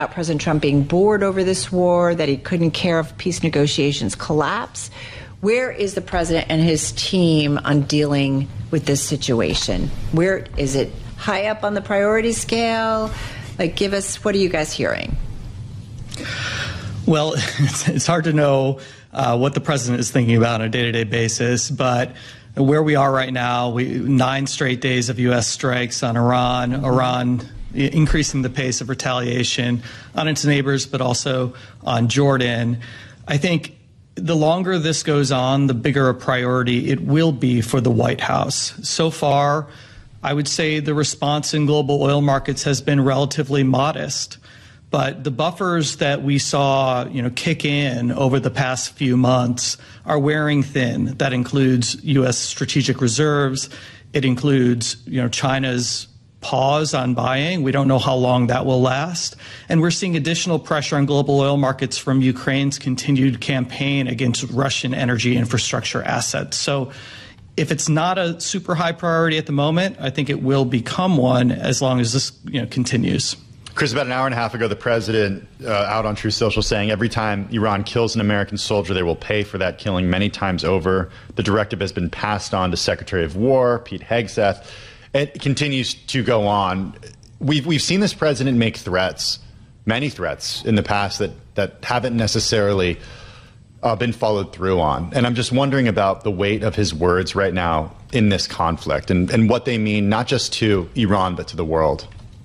President Trump being bored over this war, that he couldn't care if peace negotiations collapse. Where is the president and his team on dealing with this situation? Where is it? High up on the priority scale? Like, give us, what are you guys hearing? Well, it's hard to know what the president is thinking about on a day-to-day basis, but where we are right now, 9 straight days of U.S. strikes on Iran increasing the pace of retaliation on its neighbors, but also on Jordan. I think the longer this goes on, the bigger a priority it will be for the White House. So far, I would say the response in global oil markets has been relatively modest. But the buffers that we saw, kick in over the past few months are wearing thin. That includes U.S. strategic reserves. It includes, China's pause on buying. We don't know how long that will last. And we're seeing additional pressure on global oil markets from Ukraine's continued campaign against Russian energy infrastructure assets. So if it's not a super high priority at the moment, I think it will become one as long as this continues. Chris, about an hour and a half ago, the president out on Truth Social saying every time Iran kills an American soldier, they will pay for that killing many times over. The directive has been passed on to Secretary of War Pete Hegseth. It continues to go on. We've seen this president make threats, many threats in the past that haven't necessarily been followed through on. And I'm just wondering about the weight of his words right now in this conflict and what they mean, not just to Iran, but to the world.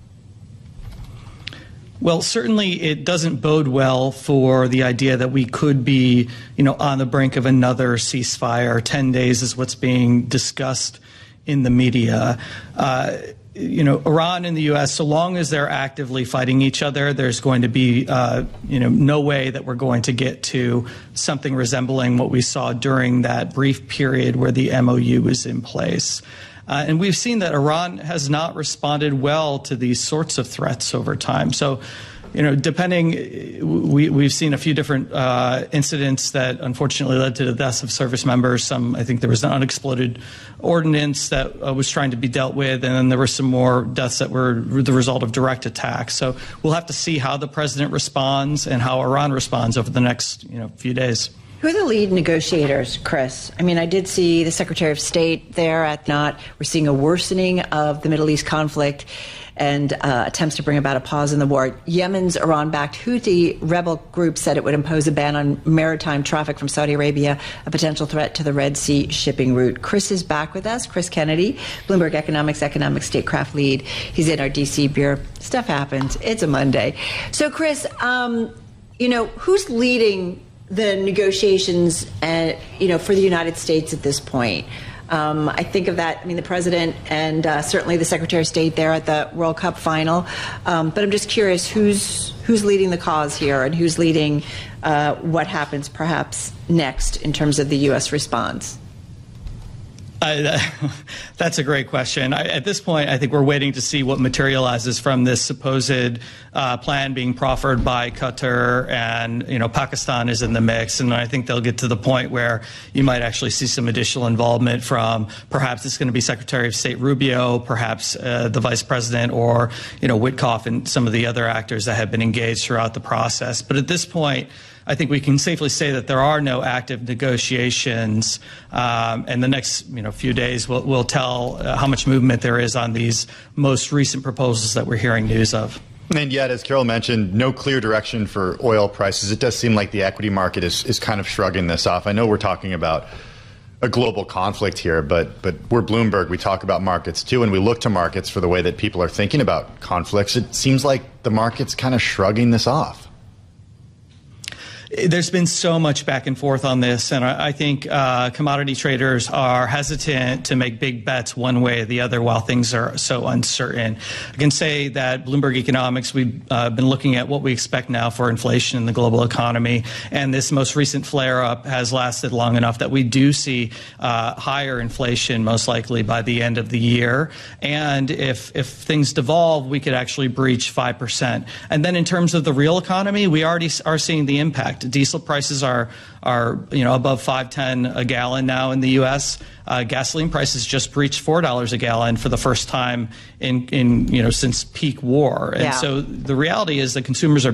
Well, certainly it doesn't bode well for the idea that we could be, on the brink of another ceasefire. 10 days is what's being discussed in the media. Iran and the U.S., so long as they're actively fighting each other, there's going to be, no way that we're going to get to something resembling what we saw during that brief period where the MOU was in place. And we've seen that Iran has not responded well to these sorts of threats over time. So, we've seen a few different incidents that unfortunately led to the deaths of service members. I think there was an unexploded ordnance that was trying to be dealt with, and then there were some more deaths that were the result of direct attacks. So we'll have to see how the president responds and how Iran responds over the next, few days. Who are the lead negotiators, Chris? I mean, I did see the Secretary of State there at NOT. We're seeing a worsening of the Middle East conflict and attempts to bring about a pause in the war. Yemen's Iran-backed Houthi rebel group said it would impose a ban on maritime traffic from Saudi Arabia, a potential threat to the Red Sea shipping route. Chris is back with us. Chris Kennedy, Bloomberg Economic Statecraft lead. He's in our D.C. bureau. Stuff happens. It's a Monday. So, Chris, who's leading the negotiations, for the United States at this point? I think of that, the president and certainly the Secretary of State there at the World Cup final. But I'm just curious, who's leading the cause here and who's leading what happens perhaps next in terms of the U.S. response? That's a great question. At this point, I think we're waiting to see what materializes from this supposed plan being proffered by Qatar, and Pakistan is in the mix. And I think they'll get to the point where you might actually see some additional involvement from perhaps it's going to be Secretary of State Rubio, perhaps the Vice President, or Witkoff and some of the other actors that have been engaged throughout the process. But at this point, I think we can safely say that there are no active negotiations, and the next few days will tell how much movement there is on these most recent proposals that we're hearing news of. And yet, as Carol mentioned, no clear direction for oil prices. It does seem like the equity market is kind of shrugging this off. I know we're talking about a global conflict here, but we're Bloomberg. We talk about markets too, and we look to markets for the way that people are thinking about conflicts. It seems like the market's kind of shrugging this off. There's been so much back and forth on this, and I think commodity traders are hesitant to make big bets one way or the other while things are so uncertain. I can say that Bloomberg Economics, we've been looking at what we expect now for inflation in the global economy, and this most recent flare-up has lasted long enough that we do see higher inflation most likely by the end of the year. And if things devolve, we could actually breach 5%. And then in terms of the real economy, we already are seeing the impact. impact. Diesel prices are above $5.10 a gallon now in the U.S. Gasoline prices just breached $4 a gallon for the first time in since peak war. And so the reality is that consumers are